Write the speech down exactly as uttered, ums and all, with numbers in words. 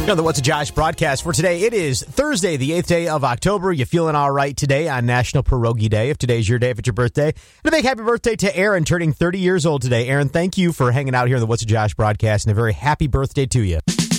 You know, the What's a Josh broadcast for today. It is Thursday, the eighth day of October. You feeling all right today on National Pierogi Day? If today's your day, if it's your birthday. And a big happy birthday to Aaron, turning thirty years old today. Aaron, thank you for hanging out here on the What's a Josh broadcast, and a very happy birthday to you.